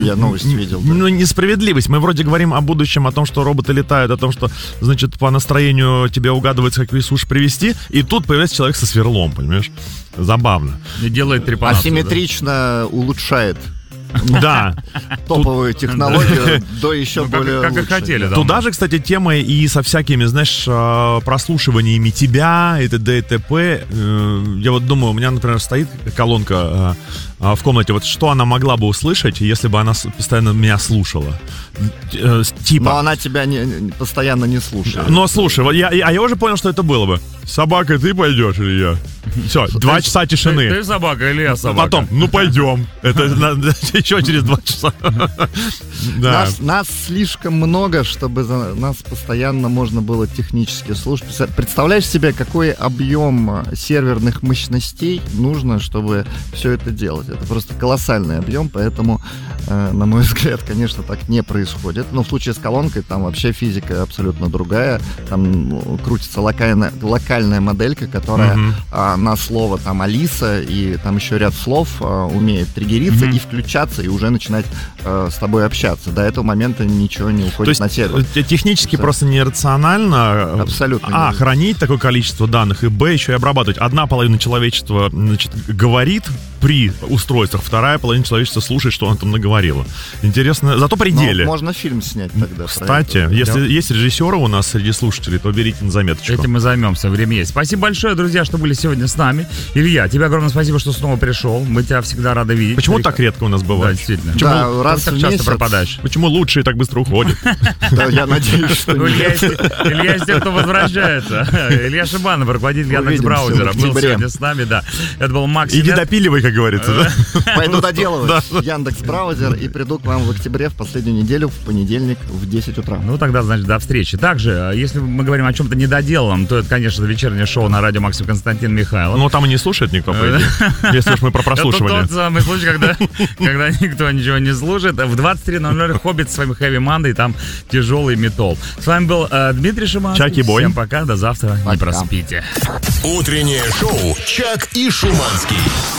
Я новость видел. Да. Ну, несправедливость. Мы вроде говорим о будущем, о том, что роботы летают, о том, что, значит, по настроению тебе угадывается, какие суши привезти, и тут появляется человек со сверлом, понимаешь? Забавно. И делает трепанацию. Асимметрично улучшает. Да. Топовую технологию до еще более как и лучшей. хотели. Да. Туда же, кстати, тема и со всякими, знаешь, прослушиваниями тебя, и т.д. и т.п. Я вот думаю, у меня, например, стоит колонка в комнате, вот что она могла бы услышать, если бы она постоянно меня слушала? Типа... Но она тебя постоянно не слушает. Но слушай, вот я уже понял, что это было бы. Собака, ты пойдешь или я? Все, 2 часа тишины. Ты собака или я собака? Потом, ну пойдем. Это еще через 2 часа. Нас слишком много, чтобы нас постоянно можно было технически слушать. Представляешь себе, какой объем серверных мощностей нужно, чтобы все это делать? Это просто колоссальный объем, поэтому, на мой взгляд, конечно, так не происходит. Но в случае с колонкой там вообще физика абсолютно другая. Там крутится локальная моделька, которая на слово там Алиса и там еще ряд слов умеет триггериться и включаться, и уже начинать с тобой общаться. До этого момента ничего не уходит на сервер. Технически просто нерационально абсолютно хранить такое количество данных, и еще и обрабатывать. Одна половина человечества, значит, говорит при устройствах, вторая половина человечества слушает, что она там наговорила. Интересно, зато при деле. Можно фильм снять тогда. Кстати, если есть режиссеры у нас среди слушателей, то берите на заметочку. Этим мы займемся, время есть. Спасибо большое, друзья, что были сегодня с нами. Илья, тебе огромное спасибо, что снова пришел. Мы тебя всегда рады видеть. Почему так редко у нас бывает? Да, действительно. Почему раз так в часто месяц пропадаешь? Почему лучшие так быстро уходят? Да, я надеюсь, что Илья из тех, кто возвращается. Илья Шибанов, руководитель Яндекс.Браузера, был сегодня с нами, да. Это был Макс. Иди допиливай, как говорится, да? Пойду доделывать Яндекс.Браузер и приду к вам в октябре в последнюю неделю, в понедельник в 10 утра. Ну, тогда, значит, до встречи. Также, если мы говорим о чем-то недоделанном, то это, конечно, вечернее шоу на радио Максим Константин Михайлов. Ну, там и не слушает никто, по идее. Если уж мы про прослушивание. Это тот самый случай, когда никто ничего не слушает. В 23:00 Хоббит с вами Heavy Monday, там тяжелый металл. С вами был Дмитрий Шиманский. Чак и Бой. Всем пока, до завтра. Не проспите. Утреннее шоу «Чак и Шуманский».